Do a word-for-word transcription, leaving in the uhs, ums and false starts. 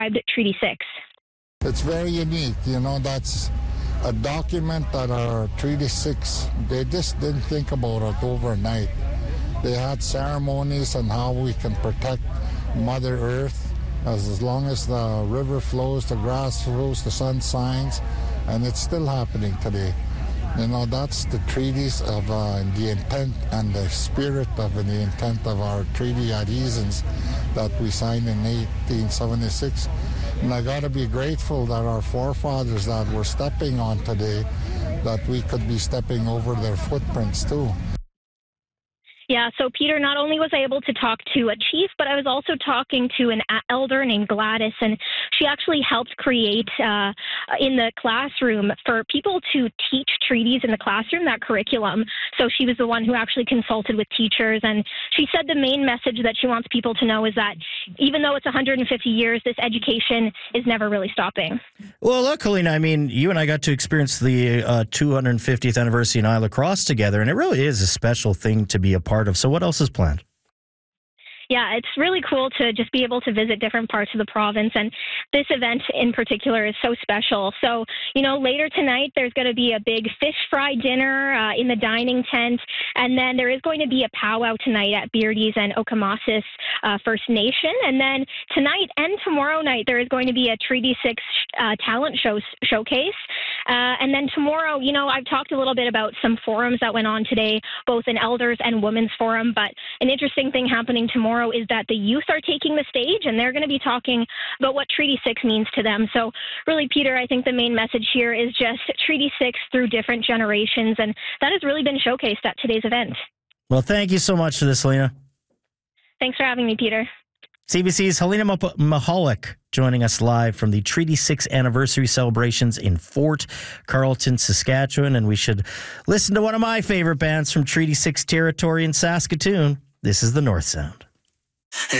Treaty six? It's very unique. You know, that's a document that our Treaty six, they just didn't think about it overnight. They had ceremonies on how we can protect Mother Earth. As, as long as the river flows, the grass flows, the sun shines, and it's still happening today. You know, that's the treaties of uh, the intent and the spirit of the intent of our treaty adhesions that we signed in eighteen seventy-six. And I got to be grateful that our forefathers that we're stepping on today, that we could be stepping over their footprints too. Yeah, so Peter, not only was I able to talk to a chief, but I was also talking to an elder named Gladys, and she actually helped create uh, in the classroom for people to teach treaties in the classroom, that curriculum. So she was the one who actually consulted with teachers, and she said the main message that she wants people to know is that even though it's one hundred fifty years, this education is never really stopping. Well, look, Helena, I mean, you and I got to experience the uh, two hundred fiftieth anniversary in Isle Cross together, and it really is a special thing to be a part of. So what else is planned? Yeah, it's really cool to just be able to visit different parts of the province. And this event in particular is so special. So, you know, later tonight, there's going to be a big fish fry dinner uh, in the dining tent. And then there is going to be a powwow tonight at Beardy's and Okamasis uh, First Nation. And then tonight and tomorrow night, there is going to be a Treaty six uh, talent show showcase. Uh, and then tomorrow, you know, I've talked a little bit about some forums that went on today, both an elders and women's forum. But an interesting thing happening tomorrow is that the youth are taking the stage, and they're going to be talking about what Treaty six means to them. So really, Peter, I think the main message here is just Treaty six through different generations, and that has really been showcased at today's event. Well, thank you so much for this, Helena. Thanks for having me, Peter. C B C's Helena Mahalik joining us live from the Treaty six anniversary celebrations in Fort Carlton, Saskatchewan. And we should listen to one of my favorite bands from Treaty six territory in Saskatoon. This is the North Sound.